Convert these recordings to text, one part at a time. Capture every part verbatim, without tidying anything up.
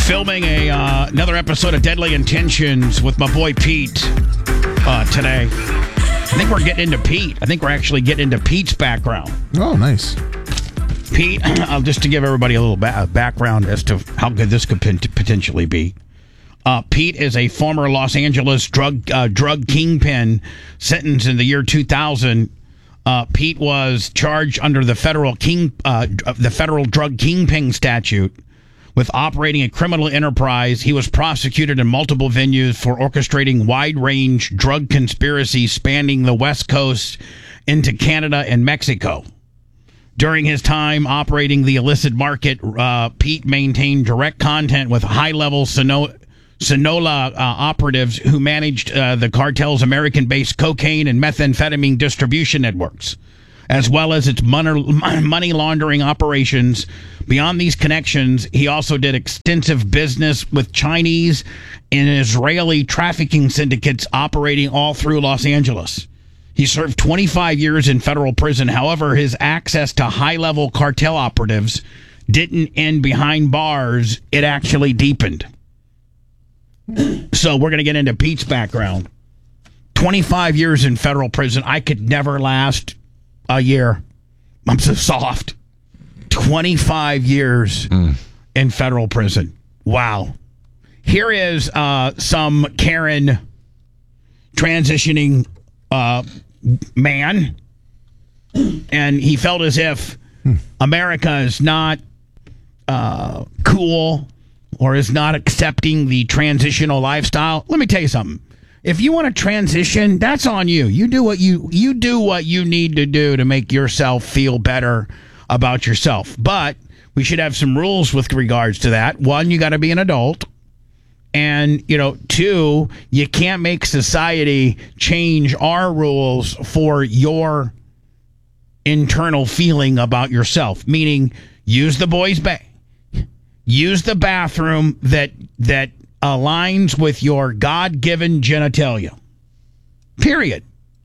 Filming a uh, another episode of Deadly Intentions with my boy Pete uh, today. I think we're getting into Pete. I think we're actually getting into Pete's background. Oh, nice. Pete, uh, just to give everybody a little ba- background as to how good this could p- potentially be. Uh, Pete is a former Los Angeles drug uh, drug kingpin sentenced in the year two thousand. Uh, Pete was charged under the federal king uh, the federal drug kingpin statute with operating a criminal enterprise. He was prosecuted in multiple venues for orchestrating wide-range drug conspiracies spanning the West Coast into Canada and Mexico. During his time operating the illicit market, uh, Pete maintained direct contact with high-level Sino- Sinaloa uh, operatives who managed uh, the cartel's American-based cocaine and methamphetamine distribution networks, as well as its money laundering operations. Beyond these connections, he also did extensive business with Chinese and Israeli trafficking syndicates operating all through Los Angeles. He served twenty-five years in federal prison. However, his access to high-level cartel operatives didn't end behind bars. It actually deepened. So we're going to get into Pete's background. twenty-five years in federal prison. I could never last a year. I'm so soft. twenty-five years mm. in federal prison. Wow. Here is uh, some Karen transitioning uh, man, and he felt as if mm. America is not uh, cool or is not accepting the transitional lifestyle. Let me tell you something. If you want to transition, that's on you. You do what you you do what you need to do to make yourself feel better about yourself. But we should have some rules with regards to that. One, you got to be an adult. And, you know, two, you can't make society change our rules for your internal feeling about yourself. Meaning, use the boys' bay. Use the bathroom that that aligns with your God-given genitalia. Period.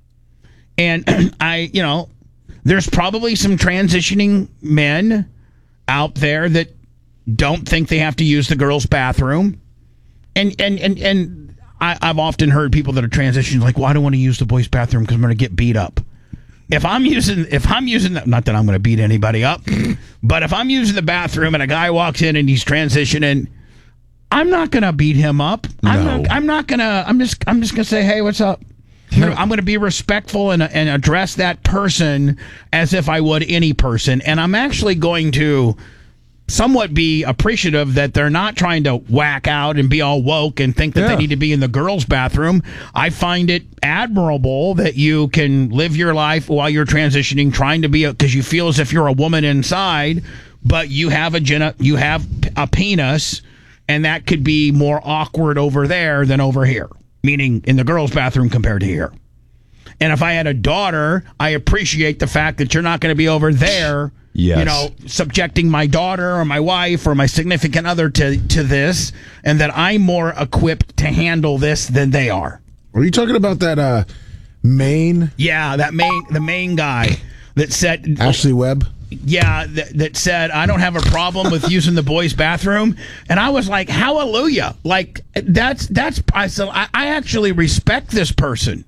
And I, you know, there's probably some transitioning men out there that don't think they have to use the girls' bathroom. And and and, and I, I've often heard people that are transitioning like, well, I don't want to use the boys' bathroom because I'm going to get beat up. If I'm using, if I'm using, the, not that I'm going to beat anybody up, but if I'm using the bathroom and a guy walks in and he's transitioning, I'm not going to beat him up. I'm no. not. I'm not going to. I'm just. I'm just going to say, hey, what's up? No. I'm going to be respectful and and address that person as if I would any person. And I'm actually going to somewhat be appreciative that they're not trying to whack out and be all woke and think that yeah. they need to be in the girls' bathroom. I find it admirable that you can live your life while you're transitioning, trying to be a, because you feel as if you're a woman inside, but you have a gen- you have a penis. And that could be more awkward over there than over here, meaning in the girls' bathroom compared to here. And if I had a daughter, I appreciate the fact that you're not going to be over there, yes. you know, subjecting my daughter or my wife or my significant other to, to this, and that I'm more equipped to handle this than they are. Are you talking about that uh, Maine? Yeah, that Maine, the Maine guy that said... Ashley Webb? Yeah, that, that said, I don't have a problem with using the boys' bathroom. And I was like, hallelujah. Like, that's, that's, I said, I, I actually respect this person.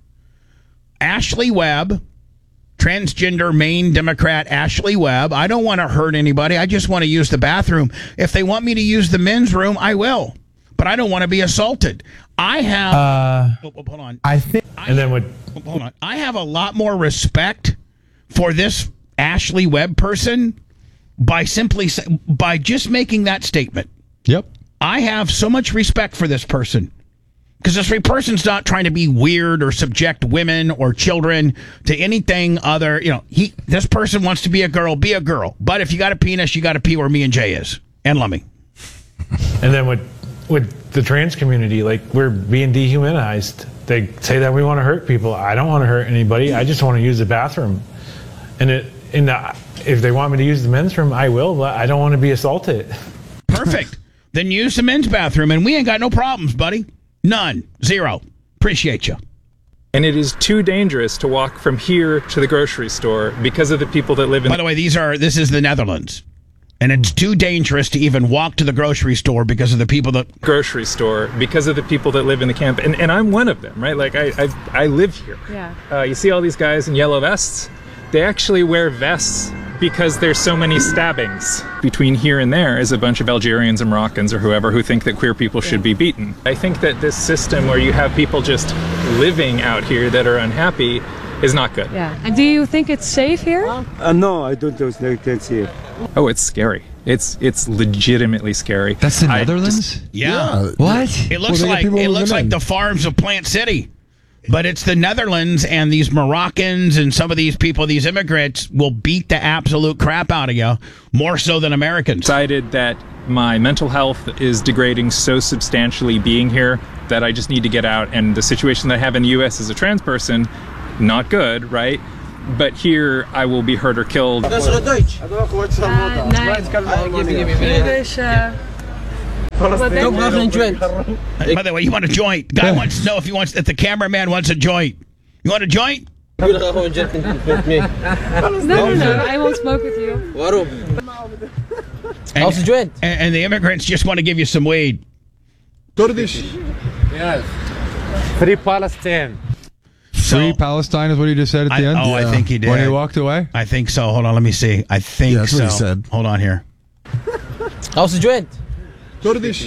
Ashley Webb, transgender Maine Democrat Ashley Webb. I don't want to hurt anybody. I just want to use the bathroom. If they want me to use the men's room, I will. But I don't want to be assaulted. I have, uh, oh, oh, hold on. I think, I and then have, what? Hold on. I have a lot more respect for this Ashley Webb person by simply by just making that statement. Yep. I have so much respect for this person because this person's not trying to be weird or subject women or children to anything other. You know, he this person wants to be a girl, be a girl. But if you got a penis, you got to pee where me and Jay is and Lummy. And then with with the trans community, like we're being dehumanized. They say that we want to hurt people. I don't want to hurt anybody. I just want to use the bathroom. And it. And uh, if they want me to use the men's room, I will, but I don't want to be assaulted. Perfect. Then use the men's bathroom, and we ain't got no problems, buddy. None. Zero. Appreciate you. And it is too dangerous to walk from here to the grocery store because of the people that live in... By the way, these are this is the Netherlands. And it's too dangerous to even walk to the grocery store because of the people that... grocery store because of the people that live in the camp, and, and I'm one of them, right? Like I I, I live here. Yeah. Uh, you see all these guys in yellow vests. They actually wear vests because there's so many stabbings. Between here and there is a bunch of Algerians and Moroccans or whoever who think that queer people should be beaten. I think that this system where you have people just living out here that are unhappy is not good. Yeah. And do you think it's safe here? Uh, no, I don't think that's it. Oh, it's scary. It's it's legitimately scary. That's the I Netherlands? just- Yeah. What? It looks Well, they got like people it moving looks like in. the farms of Plant City. But it's the Netherlands, and these Moroccans and some of these people, these immigrants, will beat the absolute crap out of you, more so than Americans. decided that my mental health is degrading so substantially being here that I just need to get out. And the situation that I have in the U S as a trans person, not good, right? But here I will be hurt or killed. Uh, nee. Dus, uh, wat denk je? By the way, you want a joint? Guy wants to know if he wants if the cameraman wants a joint. You want a joint? No, no, no. I won't smoke with you. And, How's the joint? And, and the immigrants just want to give you some weed. Go to this. Free Palestine. So, Free Palestine is what he just said at I, the end? oh, I think he did. When he walked away? I think so. Hold on, let me see. I think Yeah, that's so. what he said. Hold on here. How's the joint? Go to this.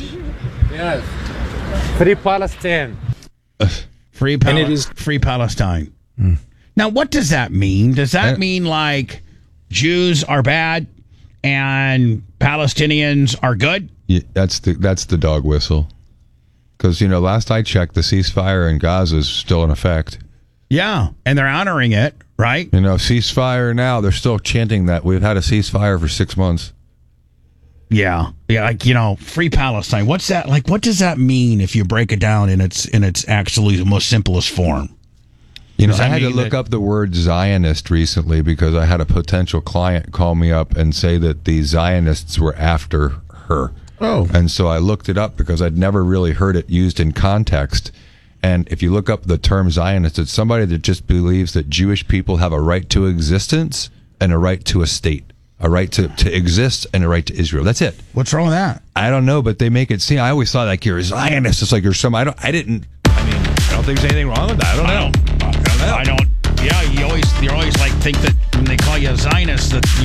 Free Palestine. Free, Pal- And it is- free Palestine. Now, what does that mean? Does that Uh, mean like Jews are bad and Palestinians are good? Yeah, that's the that's the dog whistle. Because, you know, last I checked, the ceasefire in Gaza is still in effect. Yeah, and they're honoring it, right? You know, ceasefire now, they're still chanting that. We've had a ceasefire for six months. Yeah, yeah, like you know, free Palestine. What's that like? What does that mean if you break it down in its in its actually the most simplest form? You know, Does I that had to mean look that- up the word Zionist recently because I had a potential client call me up and say that the Zionists were after her. Oh. And so I looked it up because I'd never really heard it used in context. And if you look up the term Zionist, it's somebody that just believes that Jewish people have a right to existence and a right to a state, a right to, to exist and a right to Israel. That's it. What's wrong with that? I don't know, but they make it seem. I always thought like you're a Zionist. It's like you're some. I don't. I didn't. I mean, I don't think there's anything wrong with that. I don't know. I don't. I don't. Yeah, you always you always like think that when they call you a Zionist that